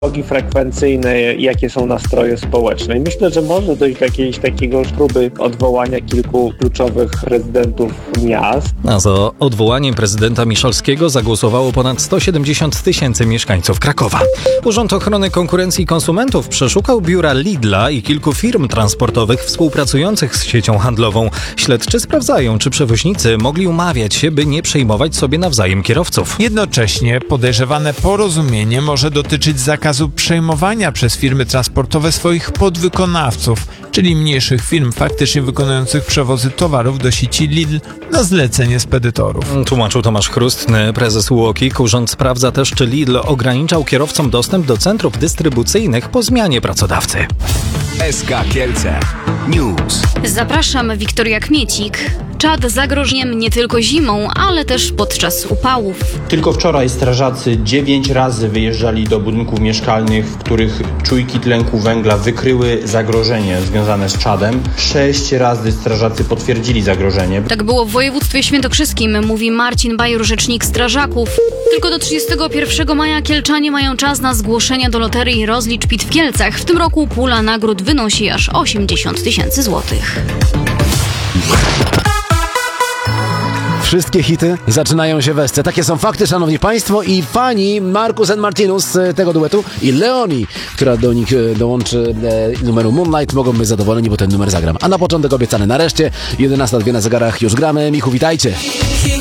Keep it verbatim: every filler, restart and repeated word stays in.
drogi frekwencyjne, jakie są nastroje społeczne. I myślę, że może dojść do jakiejś takiego próby odwołania kilku kluczowych prezydentów miast. A za odwołaniem prezydenta Miszalskiego zagłosowało ponad sto siedemdziesiąt tysięcy mieszkańców Krakowa. Urząd Ochrony Konkurencji i Konsumentów przeszukał biura Lidla i kilku firm transportowych współpracujących z siecią handlową. Śledczy sprawdzają, czy przewoźnicy mogli umawiać się, by nie przejmować sobie nawzajem kierowców. Jednocześnie podejrzewane porozumienie może dotyczyć zakazu przejmowania przez firmy transportowe swoich podwykonawców, czyli mniejszych firm faktycznie wykonujących przewozy towarów do sieci Lidl na zlecenie spedytorów. Tłumaczył Tomasz Chrustny, prezes UOKiK. Urząd sprawdza też, czy Lidl ograniczał kierowcom dostęp do centrów dystrybucyjnych po zmianie pracodawcy. S K Kielce News. Zapraszam, Wiktoria Kmiecik. Czad zagrożeniem nie tylko zimą, ale też podczas upałów. Tylko wczoraj strażacy dziewięć razy wyjeżdżali do budynków mieszkalnych, w których czujki tlenku węgla wykryły zagrożenie związane z czadem. Sześć razy strażacy potwierdzili zagrożenie. Tak było w województwie świętokrzyskim, mówi Marcin Bajor, rzecznik strażaków. Tylko do trzydziestego pierwszego maja kielczanie mają czas na zgłoszenia do loterii Rozlicz P I T w Kielcach. W tym roku pula nagród wynosi aż osiemdziesiąt tysięcy złotych. Wszystkie hity zaczynają się w Esce. Takie są fakty, szanowni państwo, i fani Marcus and Martinus z tego duetu i Leoni, która do nich dołączy e, numeru Moonlight, mogą być zadowoleni, bo ten numer zagram. A na początek obiecany nareszcie, jedenasta dwie na zegarach, już gramy. Michu, witajcie.